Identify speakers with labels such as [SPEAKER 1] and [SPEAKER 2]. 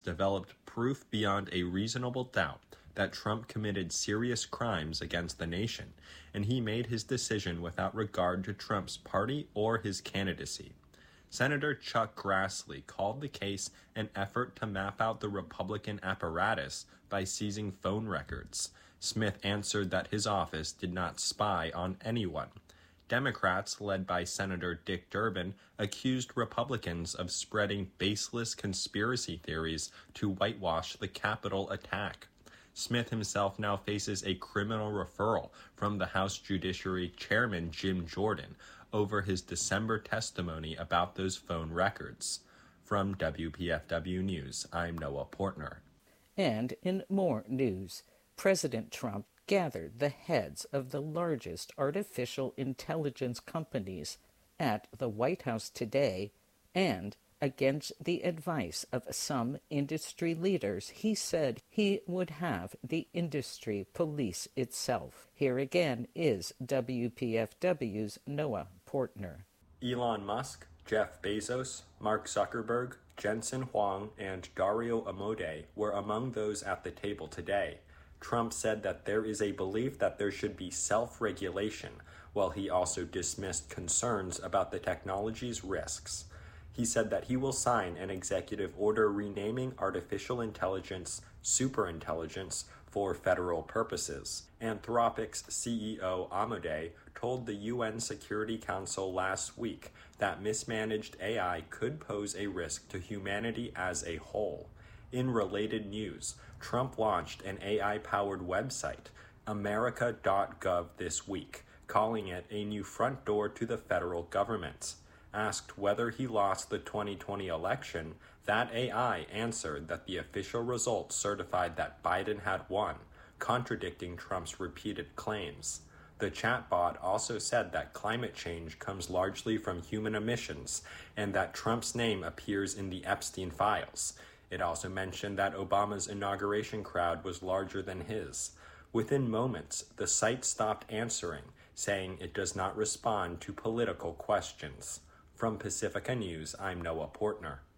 [SPEAKER 1] developed proof beyond a reasonable doubt that Trump committed serious crimes against the nation, and he made his decision without regard to Trump's party or his candidacy. Senator Chuck Grassley called the case an effort to map out the Republican apparatus by seizing phone records. Smith answered that his office did not spy on anyone. Democrats, led by Senator Dick Durbin, accused Republicans of spreading baseless conspiracy theories to whitewash the Capitol attack. Smith himself now faces a criminal referral from the House Judiciary Chairman Jim Jordan over his December testimony about those phone records. From WPFW News, I'm Noah Portner.
[SPEAKER 2] And in more news, President Trump gathered the heads of the largest artificial intelligence companies at the White House today, and against the advice of some industry leaders, he said he would have the industry police itself. Here again is WPFW's Noah Portner.
[SPEAKER 1] Elon Musk, Jeff Bezos, Mark Zuckerberg, Jensen Huang, and Dario Amodei were among those at the table today. Trump said that there is a belief that there should be self-regulation, while he also dismissed concerns about the technology's risks. He said that he will sign an executive order renaming artificial intelligence superintelligence for federal purposes. Anthropic's CEO Amodei told the UN Security Council last week that mismanaged AI could pose a risk to humanity as a whole. In related news, Trump launched an AI-powered website, America.gov, this week, calling it a new front door to the federal government. Asked whether he lost the 2020 election, that AI answered that the official results certified that Biden had won, contradicting Trump's repeated claims. The chatbot also said that climate change comes largely from human emissions and that Trump's name appears in the Epstein files. It also mentioned that Obama's inauguration crowd was larger than his. Within moments, the site stopped answering, saying it does not respond to political questions. From Pacifica News, I'm Noah Portner.